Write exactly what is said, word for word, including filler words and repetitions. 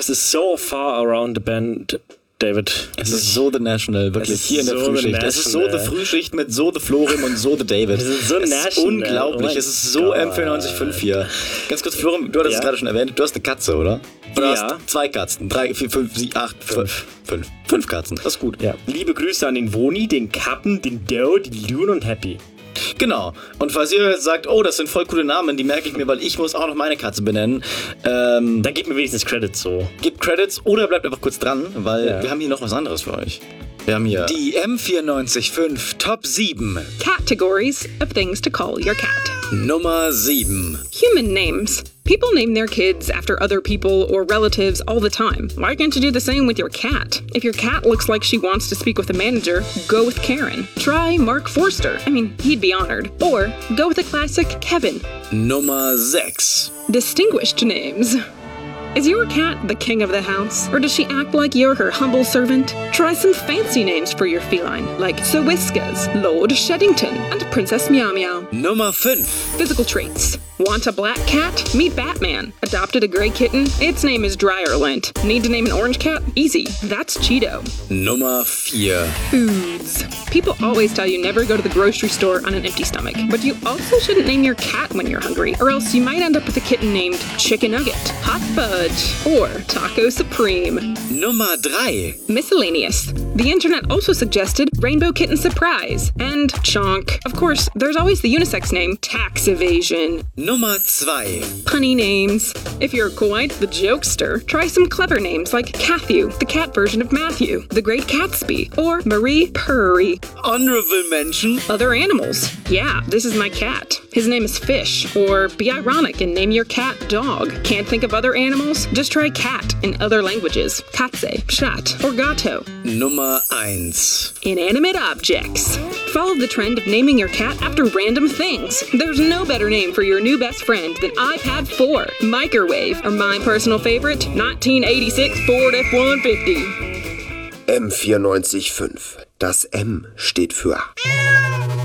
es ist so far around the bend, David. Es ist so The National, wirklich, hier in der so Frühschicht. Es ist so The Frühschicht mit so The Florim und so The David. Es ist so es National. ist unglaublich, Oh es ist so Gott. M vierundneunzig Punkt fünf hier. Ganz kurz, Florim, du hattest Ja. es gerade schon erwähnt, du hast eine Katze, oder? Du Ja. hast zwei Katzen, drei, vier, fünf, sieben, acht, fünf. Fünf. Fünf Katzen, das ist gut. Ja. Liebe Grüße an den Woni, den Kappen, den Doe, die Loon und Happy. Genau. Und falls ihr jetzt sagt, oh, das sind voll coole Namen, die merke ich mir, weil ich muss auch noch meine Katze benennen. Ähm, Da gebt mir wenigstens Credits so. gebt Credits oder bleibt einfach kurz dran, weil Ja. wir haben hier noch was anderes für euch. Wir haben hier Die M vierundneunzig Komma fünf Top sieben. Categories of things to call your cat. Nummer sieben. Human names. People name their kids after other people or relatives all the time. Why can't you do the same with your cat? If your cat looks like she wants to speak with a manager, go with Karen. Try Mark Forster. I mean, he'd be honored. Or go with the classic Kevin. Nummer sechs. Distinguished names. Is your cat the king of the house, or does she act like you're her humble servant? Try some fancy names for your feline, like Sir Whiskas, Lord Sheddington, and Princess Meow Meow. Nummer fünf. Physical traits. Want a black cat? Meet Batman. Adopted a gray kitten? Its name is Dryerlint. Need to name an orange cat? Easy. That's Cheeto. Nummer vier. Foods. People always tell you never go to the grocery store on an empty stomach, but you also shouldn't name your cat when you're hungry, or else you might end up with a kitten named Chicken Nugget, Hot Fudge, or Taco Supreme. Nummer drei. Miscellaneous. The internet also suggested Rainbow Kitten Surprise and Chonk. Of course, there's always the unisex name Tax Evasion. Nummer zwei. Punny names. If you're quite the jokester, try some clever names like Cathew, the cat version of Matthew, the Great Gatsby, or Marie Purry. Honorable Mention. Other animals. Yeah, this is my cat. His name is Fish. Or be ironic and name your cat Dog. Can't think of other animals? Just try cat in other languages. Katze, Shat, or Gato. Nummer eins. Inanimate objects. Follow the trend of naming your cat after random things. There's no better name for your new best friend than iPad four, Microwave, or my personal favorite, nineteen eighty-six Ford F one fifty. M vierundneunzig Komma fünf. Das M steht für